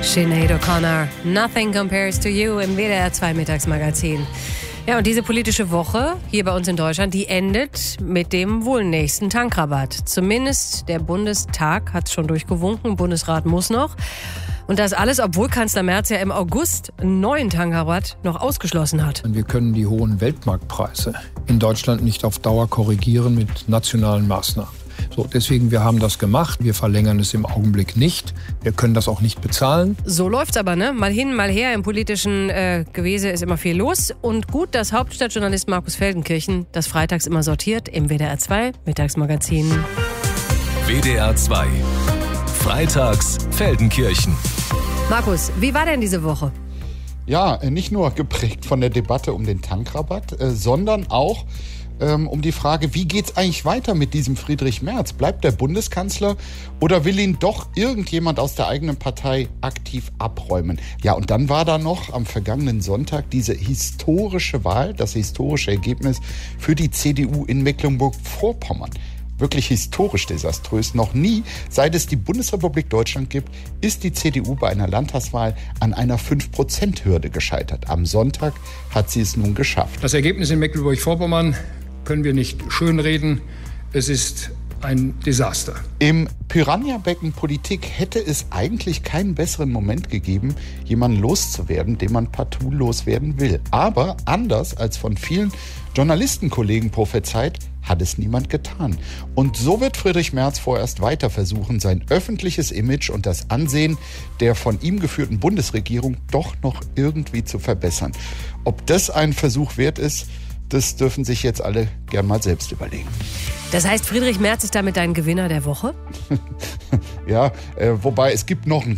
Sinead O'Connor, Nothing Compares to You im WDR 2 Mittagsmagazin. Ja, und diese politische Woche hier bei uns in Deutschland, die endet mit dem wohl nächsten Tankrabatt. Zumindest der Bundestag hat es schon durchgewunken, Bundesrat muss noch. Und das alles, obwohl Kanzler Merz ja im August einen neuen Tankrabatt noch ausgeschlossen hat. Wir können die hohen Weltmarktpreise in Deutschland nicht auf Dauer korrigieren mit nationalen Maßnahmen. So, deswegen, wir haben das gemacht. Wir verlängern es im Augenblick nicht. Wir können das auch nicht bezahlen. So läuft's aber, ne? Mal hin, mal her. Im politischen Gewese ist immer viel los. Und gut, dass Hauptstadtjournalist Markus Feldenkirchen das freitags immer sortiert im WDR 2 Mittagsmagazin. WDR 2 Freitags Feldenkirchen. Markus, wie war denn diese Woche? Ja, nicht nur geprägt von der Debatte um den Tankrabatt, sondern auch um die Frage, wie geht's eigentlich weiter mit diesem Friedrich Merz? Bleibt der Bundeskanzler oder will ihn doch irgendjemand aus der eigenen Partei aktiv abräumen? Ja, und dann war da noch am vergangenen Sonntag diese historische Wahl, das historische Ergebnis für die CDU in Mecklenburg-Vorpommern. Wirklich historisch desaströs. Noch nie, seit es die Bundesrepublik Deutschland gibt, ist die CDU bei einer Landtagswahl an einer 5%-Hürde gescheitert. Am Sonntag hat sie es nun geschafft. Das Ergebnis in Mecklenburg-Vorpommern können wir nicht schönreden. Es ist ein Desaster. Im Piranha-Becken Politik hätte es eigentlich keinen besseren Moment gegeben, jemanden loszuwerden, den man partout loswerden will. Aber anders als von vielen Journalistenkollegen prophezeit, hat es niemand getan. Und so wird Friedrich Merz vorerst weiter versuchen, sein öffentliches Image und das Ansehen der von ihm geführten Bundesregierung doch noch irgendwie zu verbessern. Ob das ein Versuch wert ist, das dürfen sich jetzt alle gern mal selbst überlegen. Das heißt, Friedrich Merz ist damit dein Gewinner der Woche? Ja, wobei es gibt noch einen